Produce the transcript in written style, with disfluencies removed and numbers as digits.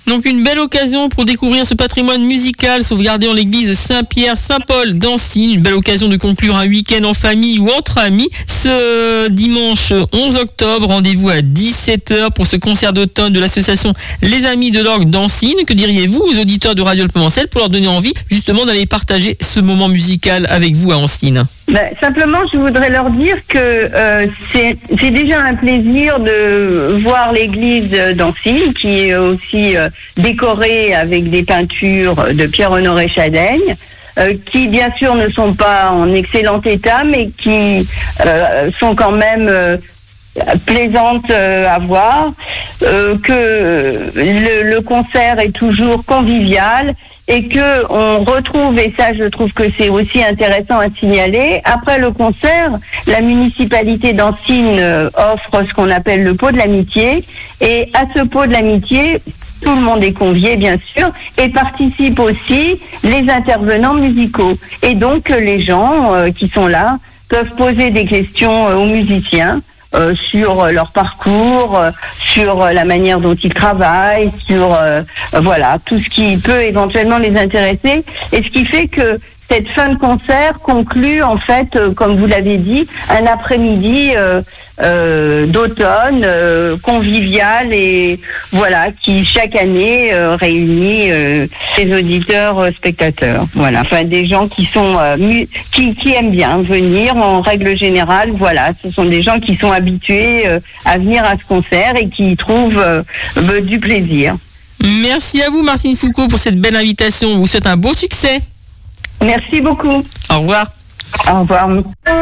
Donc une belle occasion pour découvrir ce patrimoine musical sauvegardé en l'église Saint-Pierre-Saint-Paul d'Ancine. Une belle occasion de conclure un week-end en famille ou entre amis. Ce dimanche 11 octobre, rendez-vous à 17h pour ce concert d'automne de l'association Les Amis de l'Orgue d'Ancine. Que diriez-vous aux auditeurs de Radio Le Pevencel pour leur donner envie justement d'aller partager ce moment musical avec vous à Ancine? Simplement, je voudrais leur dire que c'est déjà un plaisir de voir l'église d'Ancine, qui est aussi décorée avec des peintures de Pierre-Honoré Chadaigne, qui bien sûr ne sont pas en excellent état, mais qui sont quand même plaisantes à voir, que le concert est toujours convivial, et que on retrouve, et ça je trouve que c'est aussi intéressant à signaler, après le concert, la municipalité d'Ancine offre ce qu'on appelle le pot de l'amitié, et à ce pot de l'amitié, tout le monde est convié bien sûr, et participent aussi les intervenants musicaux. Et donc les gens qui sont là peuvent poser des questions aux musiciens, sur leur parcours, sur la manière dont ils travaillent, sur voilà, tout ce qui peut éventuellement les intéresser. Et ce qui fait que cette fin de concert conclut en fait, comme vous l'avez dit, un après-midi d'automne convivial, et voilà, qui chaque année réunit les auditeurs spectateurs. Voilà, enfin des gens qui sont qui aiment bien venir en règle générale. Voilà, ce sont des gens qui sont habitués à venir à ce concert et qui y trouvent du plaisir. Merci à vous Martine Foucault pour cette belle invitation. On vous souhaite un beau succès. Merci beaucoup. Au revoir. Au revoir.